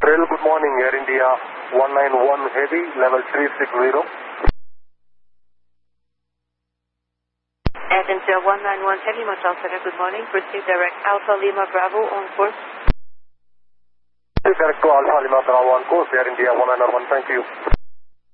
Real, good morning, Air India 191 Heavy, level 360. Air India 191 Heavy, Motel Center, good morning. Proceed direct Alpha Lima Bravo on course. Direct to Alpha Lima Bravo on course, Air India 191, thank you.